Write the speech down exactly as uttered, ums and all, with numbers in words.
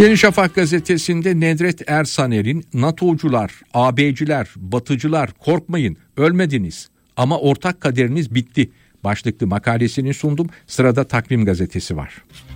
Yeni Şafak gazetesinde Nedret Ersaner'in "NATO'cular, A B'ciler, Batıcılar korkmayın, ölmediniz ama ortak kaderiniz bitti" başlıklı makalesini sundum. Sırada Takvim gazetesi var.